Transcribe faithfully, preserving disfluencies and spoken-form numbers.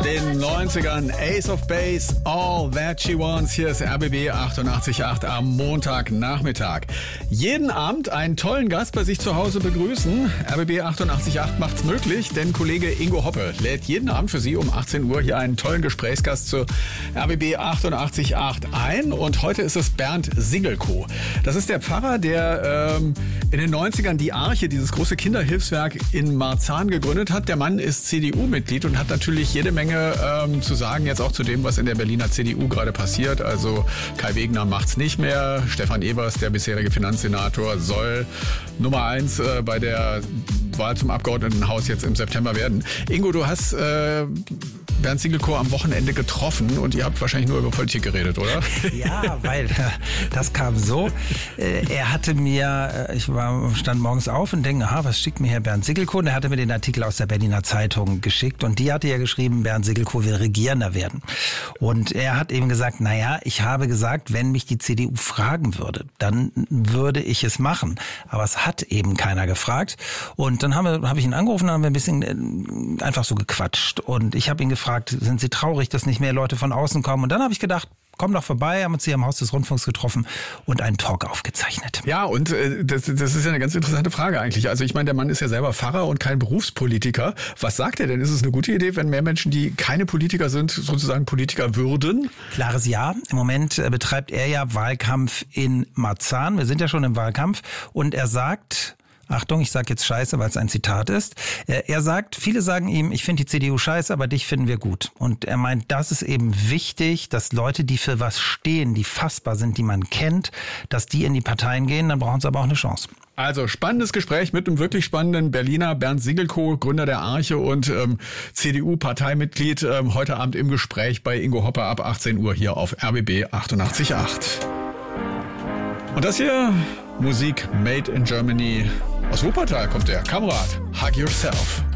den neunzigern. Ace of Base, All That She Wants. Hier ist R B B achtundachtzig Komma acht am Montagnachmittag. Jeden Abend einen tollen Gast bei sich zu Hause begrüßen. R B B achtundachtzig Komma acht macht's möglich, denn Kollege Ingo Hoppe lädt jeden Abend für Sie um achtzehn Uhr hier einen tollen Gesprächsgast zu R B B achtundachtzig Komma acht ein. Und heute ist es Bernd Sigelko. Das ist der Pfarrer, der ähm, in den neunzigern die Arche, dieses große Kinderhilfswerk in Marzahn gegründet hat. Der Mann ist C D U-Mitglied und hat natürlich jede Menge ähm, zu sagen, jetzt auch zu dem, was in der Berliner C D U gerade passiert. Also Kai Wegner macht's nicht mehr. Stefan Evers, der bisherige Finanzsenator, soll Nummer eins äh, bei der Wahl zum Abgeordnetenhaus jetzt im September werden. Ingo, du hast äh, Bernd Sigelko am Wochenende getroffen und ihr habt wahrscheinlich nur über Politik geredet, oder? Ja, weil das kam so. Er hatte mir, ich war, stand morgens auf und denke, aha, was schickt mir Herr Bernd Sigelko? Und er hatte mir den Artikel aus der Berliner Zeitung geschickt und die hatte ja geschrieben, Bernd Sigelko will Regierender werden. Und er hat eben gesagt, naja, ich habe gesagt, wenn mich die C D U fragen würde, dann würde ich es machen. Aber es hat eben keiner gefragt. Und dann haben wir, habe ich ihn angerufen und haben wir ein bisschen einfach so gequatscht. Und ich habe ihn gefragt, sind Sie traurig, dass nicht mehr Leute von außen kommen? Und dann habe ich gedacht, komm doch vorbei, haben uns hier am Haus des Rundfunks getroffen und einen Talk aufgezeichnet. Ja, und äh, das, das ist ja eine ganz interessante Frage eigentlich. Also ich meine, der Mann ist ja selber Pfarrer und kein Berufspolitiker. Was sagt er denn? Ist es eine gute Idee, wenn mehr Menschen, die keine Politiker sind, sozusagen Politiker würden? Klares Ja. Im Moment äh, betreibt er ja Wahlkampf in Marzahn. Wir sind ja schon im Wahlkampf. Und er sagt... Achtung, ich sage jetzt Scheiße, weil es ein Zitat ist. Er sagt, viele sagen ihm, ich finde die C D U scheiße, aber dich finden wir gut. Und er meint, das ist eben wichtig, dass Leute, die für was stehen, die fassbar sind, die man kennt, dass die in die Parteien gehen, dann brauchen sie aber auch eine Chance. Also spannendes Gespräch mit einem wirklich spannenden Berliner, Bernd Sigelko, Gründer der Arche und ähm, C D U-Parteimitglied, ähm, heute Abend im Gespräch bei Ingo Hoppe ab achtzehn Uhr hier auf R B B achtundachtzig Komma acht. Und das hier, Musik Made in Germany. Aus Wuppertal kommt der Kamerad, Hug Yourself.